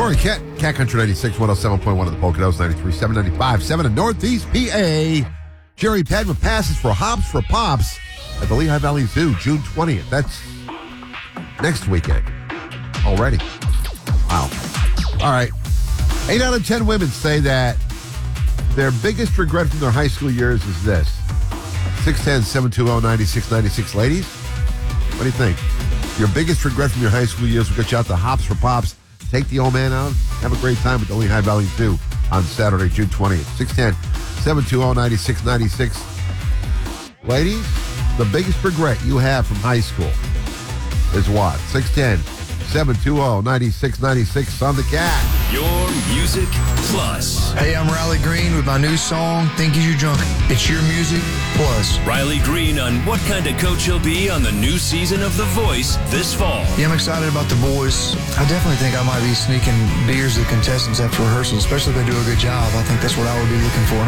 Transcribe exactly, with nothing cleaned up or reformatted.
Morgan Cat, Cat Country ninety-six, one oh seven point one of the Poconos, ninety-three point seven, ninety-five point seven in Northeast P A. Jerry Padma passes for Hops for Pops at the Lehigh Valley Zoo, June twentieth. That's next weekend already. Wow. All right. Eight out of ten women say that their biggest regret from their high school years is this. six one zero, seven two zero, nine six nine six. Ladies, what do you think? Your biggest regret from your high school years will get you out to Hops for Pops. Take the old man out. Have a great time at the Lehigh Valley Zoo on Saturday, June twentieth. six one zero, seven two zero, nine six nine six. Ladies, the biggest regret you have from high school is what? six one zero, seven two zero, nine six nine six on the Cat. Your Music Plus. Hey, I'm Riley Green with my new song, Think You Drunk. It's your music plus. Riley Green on what kind of coach he'll be on the new season of The Voice this fall. Yeah, I'm excited about The Voice. I definitely think I might be sneaking beers to the contestants after rehearsal, especially if they do a good job. I think that's what I would be looking for.